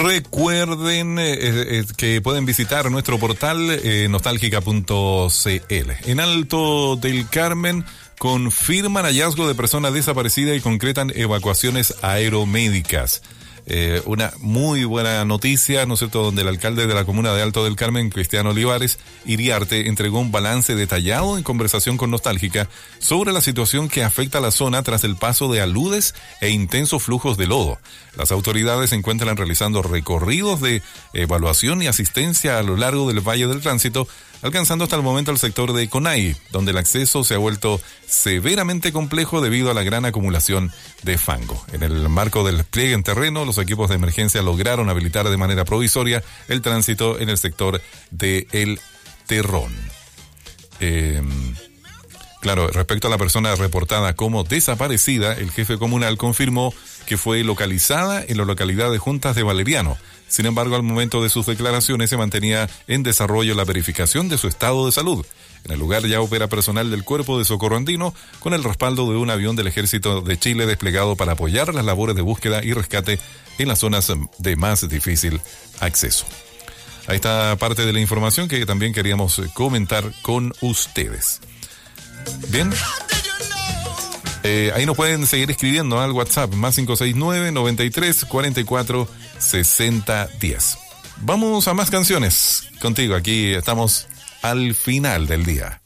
Recuerden que pueden visitar nuestro portal nostálgica.cl. En Alto del Carmen confirman hallazgo de persona desaparecida y concretan evacuaciones aeromédicas. Una muy buena noticia, ¿no es cierto?, donde el alcalde de la comuna de Alto del Carmen, Cristiano Olivares Iriarte, entregó un balance detallado en conversación con Nostálgica sobre la situación que afecta a la zona tras el paso de aludes e intensos flujos de lodo. Las autoridades se encuentran realizando recorridos de evaluación y asistencia a lo largo del Valle del Tránsito, alcanzando hasta el momento el sector de Conay, donde el acceso se ha vuelto severamente complejo debido a la gran acumulación de fango. En el marco del despliegue en terreno, los equipos de emergencia lograron habilitar de manera provisoria el tránsito en el sector de El Terrón. Claro, respecto a la persona reportada como desaparecida, el jefe comunal confirmó que fue localizada en la localidad de Juntas de Valeriano. Sin embargo, al momento de sus declaraciones se mantenía en desarrollo la verificación de su estado de salud. En el lugar ya opera personal del Cuerpo de Socorro Andino con el respaldo de un avión del Ejército de Chile desplegado para apoyar las labores de búsqueda y rescate en las zonas de más difícil acceso. Ahí está parte de la información que también queríamos comentar con ustedes. Bien. Ahí nos pueden seguir escribiendo al WhatsApp más 569-93-44-60-10. Vamos a más canciones contigo. Aquí estamos al final del día.